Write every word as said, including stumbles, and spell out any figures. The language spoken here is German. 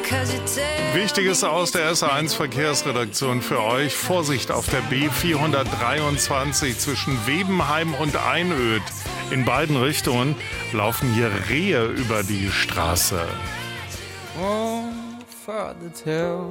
Wichtiges aus der S A eins Verkehrsredaktion für euch. Vorsicht auf der B vierhundertdreiundzwanzig zwischen Webenheim und Einöd. In beiden Richtungen laufen hier Rehe über die Straße.